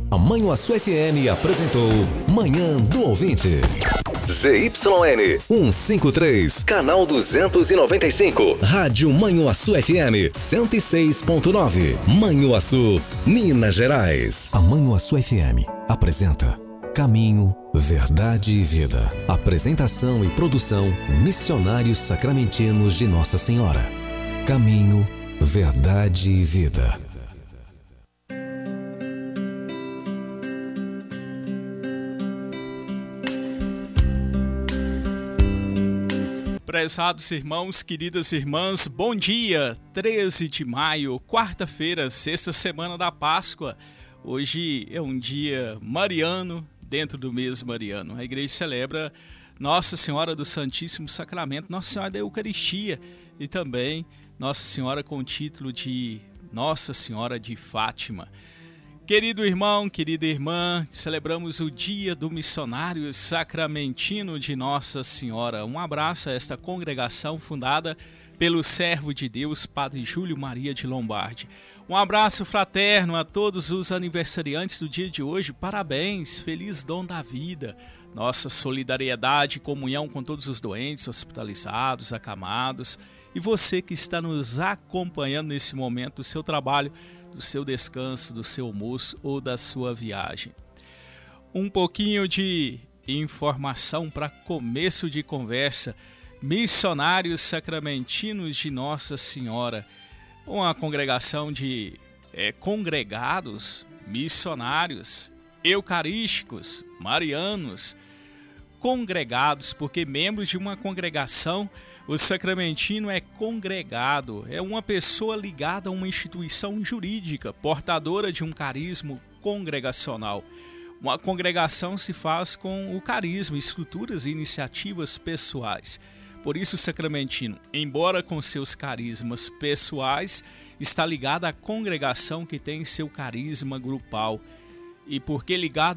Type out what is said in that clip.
A Manhuaçu FM apresentou Manhã do Ouvinte. ZYN 153, canal 295. Rádio Manhuaçu FM 106.9. Manhuaçu, Minas Gerais. A Manhuaçu FM apresenta Caminho, Verdade e Vida. Apresentação e produção Missionários Sacramentinos de Nossa Senhora. Caminho, Verdade e Vida. Prezados irmãos, queridas irmãs, bom dia! 13 de maio, quarta-feira, sexta semana da Páscoa. Hoje é um dia mariano, dentro do mês mariano. A igreja celebra Nossa Senhora do Santíssimo Sacramento, Nossa Senhora da Eucaristia e também Nossa Senhora com o título de Nossa Senhora de Fátima. Querido irmão, querida irmã, celebramos o dia do missionário sacramentino de Nossa Senhora. Um abraço a esta congregação fundada pelo servo de Deus, Padre Júlio Maria de Lombardi. Um abraço fraterno a todos os aniversariantes do dia de hoje. Parabéns, feliz dom da vida. Nossa solidariedade e comunhão com todos os doentes, hospitalizados, acamados. E você que está nos acompanhando nesse momento do seu trabalho, do seu descanso, do seu almoço ou da sua viagem. Um pouquinho de informação para começo de conversa. Missionários Sacramentinos de Nossa Senhora, uma congregação de congregados, missionários, eucarísticos, marianos, congregados, porque membros de uma congregação, o sacramentino é congregado, é uma pessoa ligada a uma instituição jurídica, portadora de um carisma congregacional. Uma congregação se faz com o carisma, estruturas e iniciativas pessoais. Por isso o sacramentino, embora com seus carismas pessoais, está ligado à congregação que tem seu carisma grupal. E porque ligado